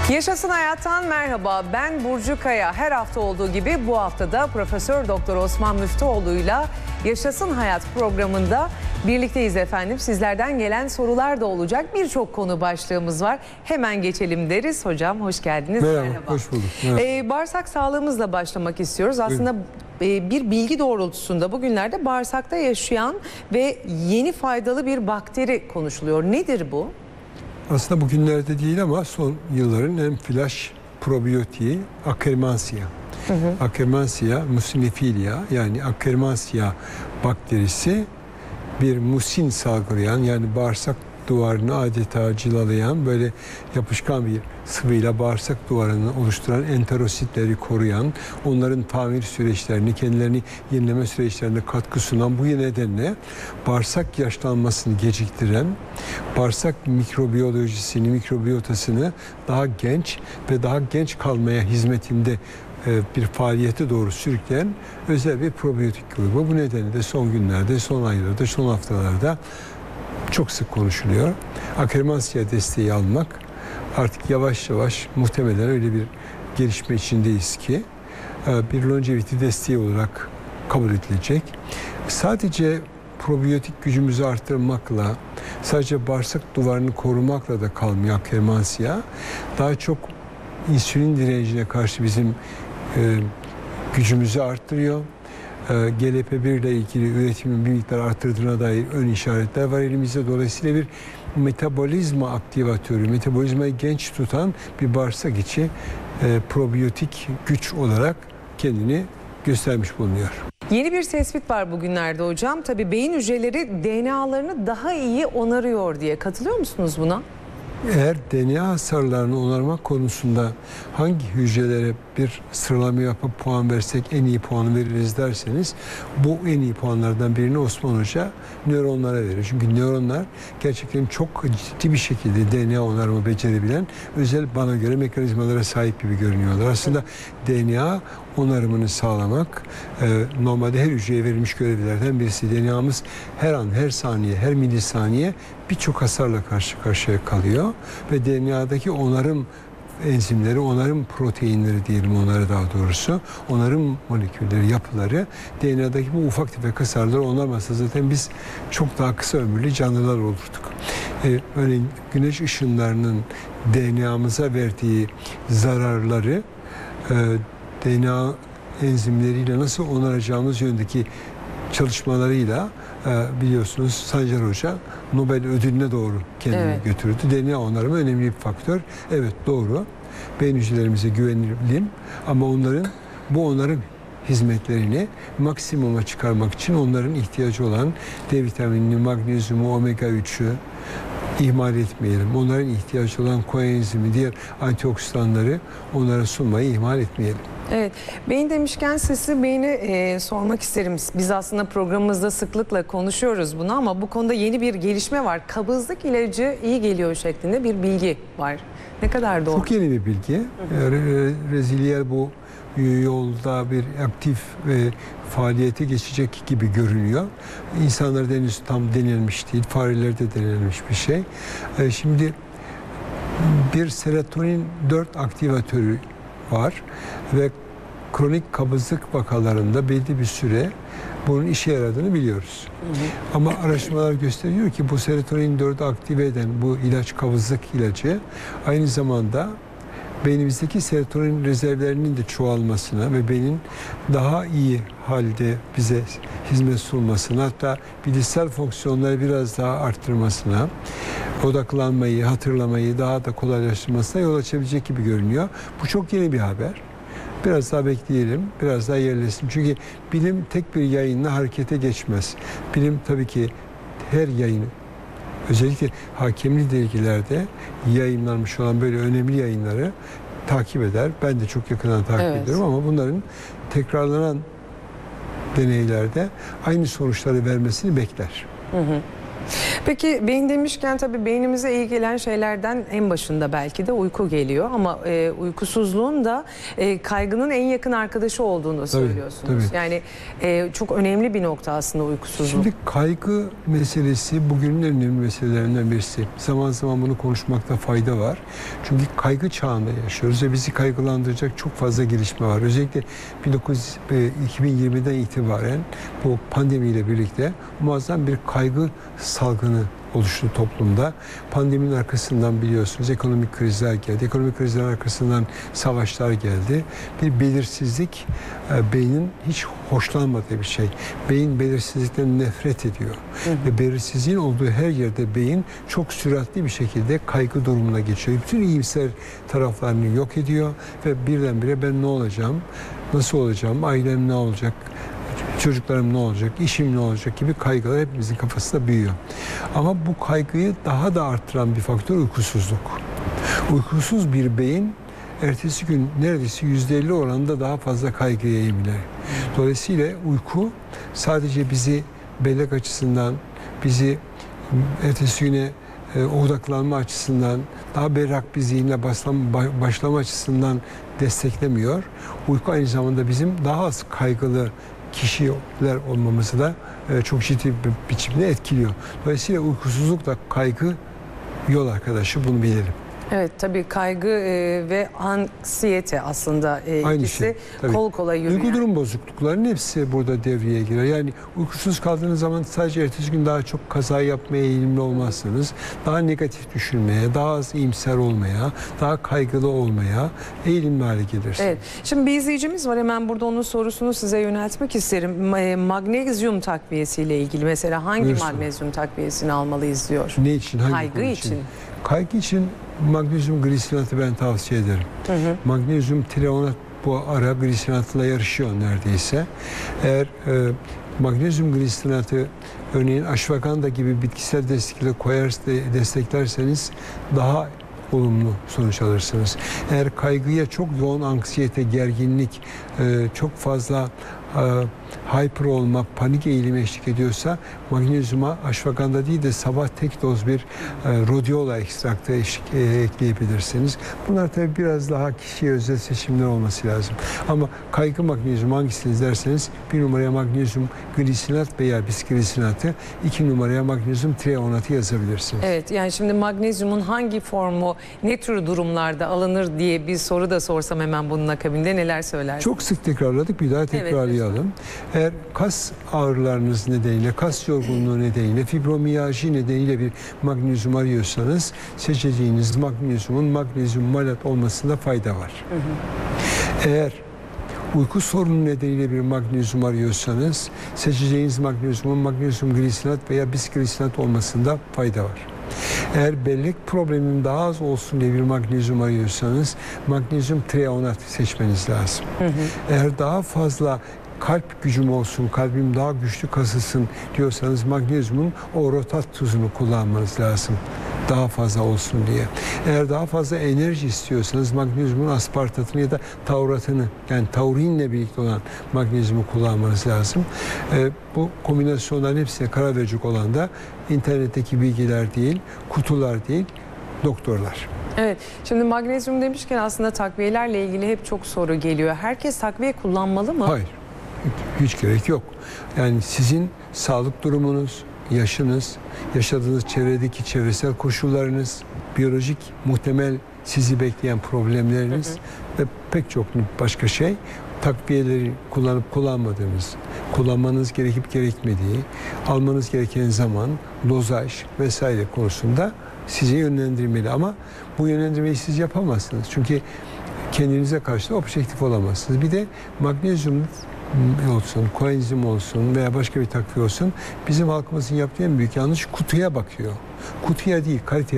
Yaşasın Hayat'tan merhaba. Ben Burcu Kaya. Her hafta olduğu gibi bu haftada Profesör Doktor Osman Müftüoğlu'yla Yaşasın Hayat programında birlikteyiz efendim. Sizlerden gelen sorular da olacak. Birçok konu başlığımız var. Hemen geçelim deriz. Hocam hoş geldiniz. Merhaba. Hoş bulduk. Merhaba. Bağırsak sağlığımızla başlamak istiyoruz. Aslında bir bilgi doğrultusunda bugünlerde bağırsakta yaşayan ve yeni faydalı bir bakteri konuşuluyor. Nedir bu? Aslında bugünlerde değil ama son yılların en flash probiyotiği Akkermansia. Akkermansia muciniphila, yani Akkermansia bakterisi bir musin salgılayan, yani bağırsak duvarını adeta cilalayan, böyle yapışkan bir sıvıyla bağırsak duvarını oluşturan enterositleri koruyan, onların tamir süreçlerini, kendilerini yenileme süreçlerine katkı sunan, bu nedenle bağırsak yaşlanmasını geciktiren, bağırsak mikrobiyolojisini, mikrobiyotasını daha genç ve daha genç kalmaya hizmetinde bir faaliyete doğru sürükleyen özel bir probiyotik grubu. Bu nedenle de son günlerde, son aylarda, son haftalarda çok sık konuşuluyor. Akkermansia desteği almak artık yavaş yavaş muhtemelen öyle bir gelişme içindeyiz ki bir longevity desteği olarak kabul edilecek. Sadece probiyotik gücümüzü arttırmakla, sadece bağırsak duvarını korumakla da kalmıyor Akkermansia. Daha çok insülin direncine karşı bizim gücümüzü arttırıyor. GLP-1 ile ilgili üretimin bir miktar arttırdığına dair ön işaretler var elimizde. Dolayısıyla bir metabolizma aktivatörü, metabolizmayı genç tutan bir bağırsak içi probiyotik güç olarak kendini göstermiş bulunuyor. Yeni bir tespit var bugünlerde hocam. Tabii beyin hücreleri DNA'larını daha iyi onarıyor diye. Katılıyor musunuz buna? Eğer DNA hasarlarını onarmak konusunda hangi hücrelere bir sıralama yapıp puan versek en iyi puanı veririz derseniz, bu en iyi puanlardan birini Osman Hoca nöronlara verir. Çünkü nöronlar gerçekten çok ciddi bir şekilde DNA onarımı becerebilen özel, bana göre, mekanizmalara sahip gibi görünüyorlar. Aslında DNA onarımını sağlamak normalde her hücreye verilmiş görevlerden birisi. DNA'mız her an, her saniye, her milisaniye birçok hasarla karşı karşıya kalıyor ve DNA'daki onarım enzimleri, onarım proteinleri diyelim onlara, daha doğrusu onarım molekülleri, yapıları, DNA'daki bu ufak tefek hasarları onarmasa zaten biz çok daha kısa ömürlü canlılar olurduk. Örneğin güneş ışınlarının DNA'mıza verdiği zararları DNA enzimleriyle nasıl onaracağımız yönündeki çalışmalarıyla biliyorsunuz Sancar Hoca Nobel ödülüne doğru kendini götürdü. DNA onarımı önemli bir faktör. Evet, doğru. Beyin hücrelerimize güvenelim ama onların bu onarım hizmetlerini maksimuma çıkarmak için onların ihtiyacı olan D vitaminini, magnezyumu, omega 3'ü ihmal etmeyelim. Onların ihtiyacı olan koenzimi, diğer antioksidanları onlara sunmayı ihmal etmeyelim. Evet, beyin demişken sizi beyni sormak isterim. Biz aslında programımızda sıklıkla konuşuyoruz bunu ama bu konuda yeni bir gelişme var. Kabızlık ilacı iyi geliyor şeklinde bir bilgi var. Ne kadar doğru? Çok yeni bir bilgi. Reziliyer bu yolda bir aktif faaliyete geçecek gibi görünüyor. İnsanlarda henüz tam denenmiş değil, farelerde denenmiş bir şey. Şimdi bir serotonin 4 aktivatörü var ve kronik kabızlık vakalarında belli bir süre bunun işe yaradığını biliyoruz. Ama araştırmalar gösteriyor ki bu serotonin 4'ü aktive eden bu ilaç, kabızlık ilacı, aynı zamanda beynimizdeki serotonin rezervlerinin de çoğalmasına ve beynin daha iyi halde bize hizmet sunmasına, hatta bilişsel fonksiyonları biraz daha arttırmasına, odaklanmayı, hatırlamayı daha da kolaylaştırmasına yol açabilecek gibi görünüyor. Bu çok yeni bir haber. Biraz daha bekleyelim, biraz daha yerleşsin. Çünkü bilim tek bir yayınla harekete geçmez. Bilim tabii ki her yayını, özellikle hakemli dergilerde yayınlanmış olan böyle önemli yayınları takip eder. Ben de çok yakından takip ediyorum ama bunların tekrarlanan deneylerde aynı sonuçları vermesini bekler. Peki beyin demişken tabii beynimize iyi gelen şeylerden en başında belki de uyku geliyor ama uykusuzluğun da kaygının en yakın arkadaşı olduğunu söylüyorsunuz. Tabii. Yani çok önemli bir nokta aslında uykusuzluk. Şimdi kaygı meselesi bugünün en önemli meselelerinden birisi. Zaman zaman bunu konuşmakta fayda var. Çünkü kaygı çağında yaşıyoruz ve bizi kaygılandıracak çok fazla gelişme var. Özellikle 2020'den itibaren bu pandemiyle birlikte muazzam bir kaygı salgını oluştu toplumda. Pandeminin arkasından biliyorsunuz ekonomik krizler geldi. Ekonomik krizlerin arkasından savaşlar geldi. Bir belirsizlik beynin hiç hoşlanmadığı bir şey. Beyin belirsizlikten nefret ediyor. Ve belirsizliğin olduğu her yerde beyin çok süratli bir şekilde kaygı durumuna geçiyor. Bütün iyimser taraflarını yok ediyor ve birdenbire ben ne olacağım, nasıl olacağım, ailem ne olacak, çocuklarım ne olacak, işim ne olacak gibi kaygılar hepimizin kafasında büyüyor. Ama bu kaygıyı daha da arttıran bir faktör uykusuzluk. Uykusuz bir beyin ertesi gün neredeyse %50 oranında daha fazla kaygıya eğilir. Dolayısıyla uyku sadece bizi bellek açısından, bizi ertesi güne odaklanma açısından, daha berrak bir zihinle başlama açısından desteklemiyor. Uyku aynı zamanda bizim daha az kaygılı kişiler olmamızı da çok ciddi bir biçimde etkiliyor. Dolayısıyla uykusuzluk da kaygı yol arkadaşı, bunu bilelim. Evet, tabii kaygı ve anksiyete aslında Aynı ikisi şey, tabii. kol kola yürüyen. Duygu durum bozukluklarının hepsi burada devreye girer. Yani uykusuz kaldığınız zaman sadece ertesi gün daha çok kaza yapmaya eğilimli olmazsınız. Daha negatif düşünmeye, daha az iyimser olmaya, daha kaygılı olmaya eğilimli hale gelirsiniz. Evet. Şimdi bir izleyicimiz var, hemen burada onun sorusunu size yöneltmek isterim. Magnezyum takviyesiyle ilgili mesela hangi Buyursun. magnezyum takviyesini almalıyız diyor. Ne için? Hangi Kaygı konu için. Kaygı için magnezyum glisinatı ben tavsiye ederim. Magnezyum treonat bu ara glisinatla yarışıyor neredeyse. Eğer magnezyum glisinatı örneğin ashwagandha gibi bitkisel desteklerseniz daha olumlu sonuç alırsınız. Eğer kaygıya çok yoğun anksiyete, gerginlik, çok fazla hyper olma, panik eğilimi eşlik ediyorsa magnezyuma ashwagandha değil de sabah tek doz bir rhodiola ekstraktı ekleyebilirsiniz. Bunlar tabii biraz daha kişiye özel seçimler olması lazım. Ama kaygı magnezyum hangisini derseniz 1 numaraya magnezyum glisinat veya bisglisinatı, 2 numaraya magnezyum treonatı yazabilirsiniz. Evet, yani şimdi magnezyumun hangi formu ne tür durumlarda alınır diye bir soru da sorsam hemen bunun akabinde neler söylersiniz? Çok sık tekrarladık, bir daha tekrarlayalım. Eğer kas ağrılarınız nedeniyle, kas yorgunluğu nedeniyle, fibromiyalji nedeniyle bir magnezyum arıyorsanız seçeceğiniz magnezyumun magnezyum malat olmasında fayda var. Eğer uyku sorunu nedeniyle bir magnezyum arıyorsanız seçeceğiniz magnezyumun magnezyum glisinat veya bisglisinat olmasında fayda var. Eğer bellek probleminin daha az olsun diye bir magnezyum arıyorsanız magnezyum treonat seçmeniz lazım. Eğer daha fazla kalp gücüm olsun, kalbim daha güçlü kasılsın diyorsanız magnezyumun orotat tuzunu kullanmanız lazım. Daha fazla olsun diye. Eğer daha fazla enerji istiyorsanız magnezyumun aspartatını ya da tauratını, yani taurinle birlikte olan magnezyumu kullanmanız lazım. Bu kombinasyonların hepsine karar verecek olan da internetteki bilgiler değil, kutular değil, doktorlar. Evet, şimdi magnezyum demişken aslında takviyelerle ilgili hep çok soru geliyor. Herkes takviye kullanmalı mı? Hayır, hiç gerek yok. Yani sizin sağlık durumunuz, yaşınız, yaşadığınız çevredeki çevresel koşullarınız, biyolojik muhtemel sizi bekleyen problemleriniz ve pek çok başka şey takviyeleri kullanıp kullanmadığınız, kullanmanız gerekip gerekmediği, almanız gereken zaman, dozaj vesaire konusunda sizi yönlendirmeli. Ama bu yönlendirmeyi siz yapamazsınız. Çünkü kendinize karşı objektif olamazsınız. Bir de magnezyum olsun, koenzim olsun veya başka bir takviye olsun, bizim halkımızın yaptığı en büyük yanlış kutuya bakıyor. Kutuya değil, kaliteye